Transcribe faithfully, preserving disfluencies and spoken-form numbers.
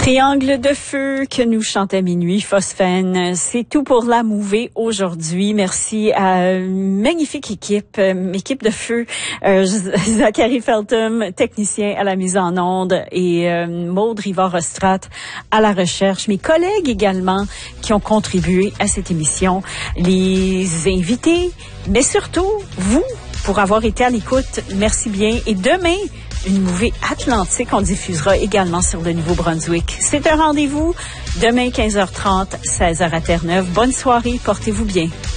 Triangle de feu que nous chantait minuit, Phosphène. C'est tout pour la mouvée aujourd'hui. Merci à une magnifique équipe, euh, équipe de feu. Euh, Zachary Feltham, technicien à la mise en onde, et euh, Maude Rivard-Ostrat à la recherche. Mes collègues également qui ont contribué à cette émission. Les invités, mais surtout vous pour avoir été à l'écoute. Merci bien. Et demain, une mouvée atlantique, on diffusera également sur le Nouveau-Brunswick. C'est un rendez-vous demain quinze heures trente, seize heures à Terre-Neuve. Bonne soirée, portez-vous bien.